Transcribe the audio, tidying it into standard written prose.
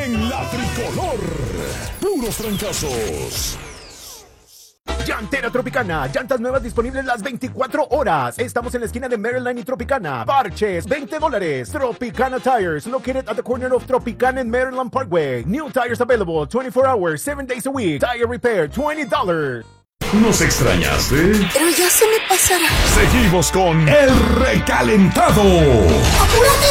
en la tricolor. Puros trancazos. Llantera Tropicana, llantas nuevas disponibles las 24 horas. Estamos en la esquina de Maryland y Tropicana. Parches, $20. Tropicana Tires, located at the corner of Tropicana and Maryland Parkway. New tires available 24 hours, 7 days a week. Tire repair, $20. ¿Nos extrañaste? Pero ya se me pasará. Seguimos con El Recalentado.